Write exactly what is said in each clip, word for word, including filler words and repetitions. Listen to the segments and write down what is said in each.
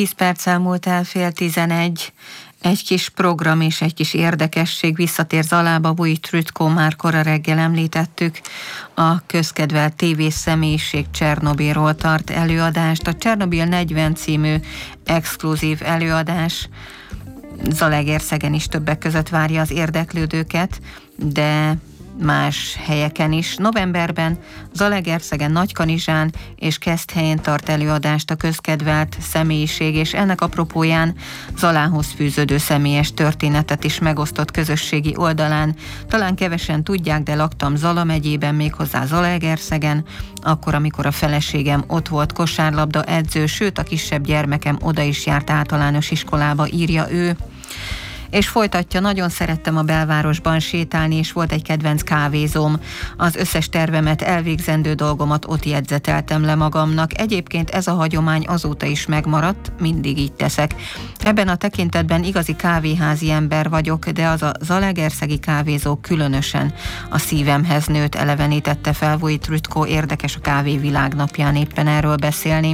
Tíz perc elmúlt el fél tizenegy. Egy kis program és egy kis érdekesség visszatér Zalába. Vojt Rütko, már kora reggel említettük, a közkedvelt tévészemélyiség Csernobilról tart előadást. A Csernobil negyven című exkluzív előadás Zalaegerszegen is többek között várja az érdeklődőket, de más helyeken is. Novemberben Zalaegerszegen, Nagykanizsán és Keszthelyén tart előadást a közkedvelt személyiség, és ennek apropóján Zalához fűződő személyes történetet is megosztott közösségi oldalán. Talán kevesen tudják, de laktam Zala megyében, méghozzá Zalaegerszegen, akkor, amikor a feleségem ott volt kosárlabda edző, sőt a kisebb gyermekem oda is járt általános iskolába, írja ő. És folytatja: nagyon szerettem a belvárosban sétálni, és volt egy kedvenc kávézóm. Az összes tervemet, elvégzendő dolgomat ott jegyzeteltem le magamnak. Egyébként ez a hagyomány azóta is megmaradt, mindig így teszek. Ebben a tekintetben igazi kávéházi ember vagyok, de az a zalaegerszegi kávézó különösen a szívemhez nőtt, elevenítette fel Vojt Rütko. Érdekes a kávé világnapján éppen erről beszélni.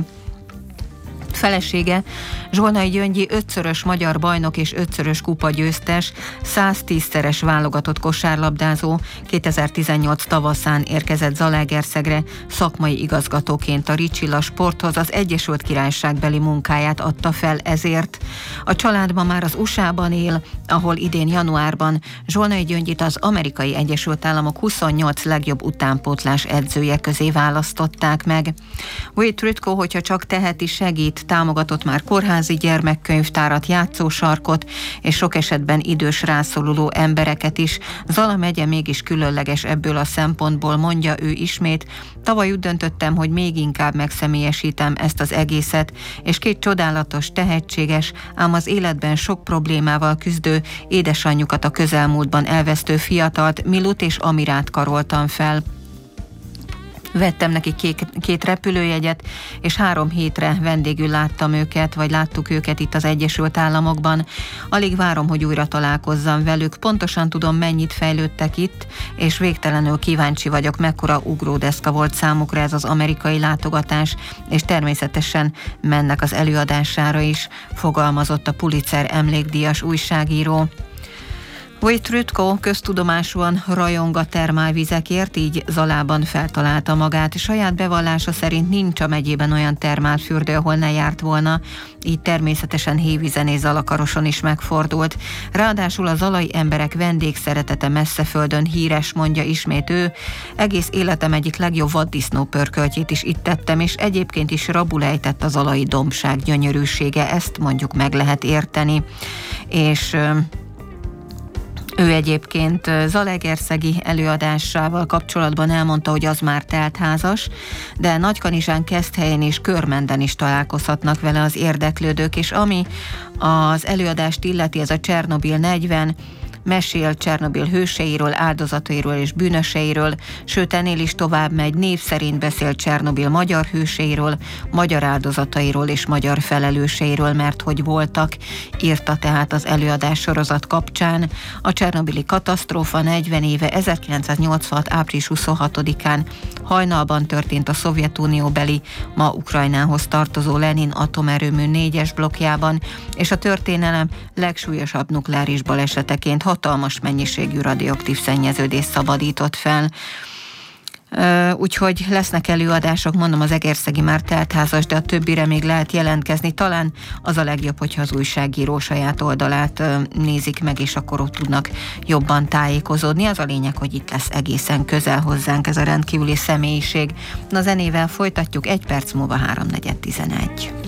Felesége Zsolnai Gyöngyi ötszörös magyar bajnok és ötszörös kupagyőztes, száztízszeres válogatott kosárlabdázó, kétezer-tizennyolc tavaszán érkezett Zalaegerszegre, szakmai igazgatóként a Ricsilla Sporthoz az Egyesült Királyságbeli munkáját adta fel ezért. A család ma már az u es á-ban él, ahol idén januárban Zsolnai Gyöngyit az Amerikai Egyesült Államok huszonnyolc legjobb utánpótlás edzője közé választották meg. Vojt Rütko, hogyha csak teheti, segít, támogatott már kórházi gyermekkönyvtárat, játszósarkot és sok esetben idős rászoruló embereket is. Zala megye mégis különleges ebből a szempontból, mondja ő ismét. Tavaly úgy döntöttem, hogy még inkább megszemélyesítem ezt az egészet, és két csodálatos, tehetséges, ám az életben sok problémával küzdő édesanyjukat, a közelmúltban elvesztő fiatalt, Milut és Amirát karoltam fel. Vettem neki két, két repülőjegyet, és három hétre vendégül láttam őket, vagy láttuk őket itt az Egyesült Államokban. Alig várom, hogy újra találkozzam velük. Pontosan tudom, mennyit fejlődtek itt, és végtelenül kíváncsi vagyok, mekkora ugródeszka volt számukra ez az amerikai látogatás, és természetesen mennek az előadására is, fogalmazott a Pulitzer emlékdíjas újságíró. Vojt Rütko köztudomásúan rajong a termálvizekért, így Zalában feltalálta magát. Saját bevallása szerint nincs a megyében olyan termálfürdő, ahol ne járt volna, így természetesen Hévízen és Zalakaroson is megfordult. Ráadásul a zalai emberek vendégszeretete messzeföldön híres, mondja ismét ő. Egész életem egyik legjobb vaddisznó pörköltjét is itt tettem, és egyébként is rabul ejtett a zalai dombság gyönyörűsége, ezt mondjuk meg lehet érteni. És ő egyébként zalaegerszegi előadásával kapcsolatban elmondta, hogy az már teltházas, de Nagykanizsán, Keszthelyen és Körmenden is találkozhatnak vele az érdeklődők, és ami az előadást illeti, ez a Csernobil negyven, mesél Csernobil hőseiről, áldozatairól és bűnöseiről, sőt ennél is tovább megy, név szerint beszél Csernobil magyar hőseiről, magyar áldozatairól és magyar felelőseiről, mert hogy voltak, írta tehát az előadás sorozat kapcsán. A csernobili katasztrófa negyven éve, ezerkilencszáznyolcvanhat. április huszonhatodikán hajnalban történt a Szovjetunióbeli, ma Ukrajnához tartozó Lenin atomerőmű négyes blokkjában, és a történelem legsúlyosabb nukleáris baleseteként hatalmas mennyiségű radioaktív szennyeződés szabadított fel. Úgyhogy lesznek előadások, mondom, az egerszegi már teltházas, de a többire még lehet jelentkezni. Talán az a legjobb, hogyha az újságíró saját oldalát nézik meg, és akkor ott tudnak jobban tájékozódni. Az a lényeg, hogy itt lesz egészen közel hozzánk ez a rendkívüli személyiség. Na, zenével folytatjuk, egy perc múlva háromnegyed tizenegy.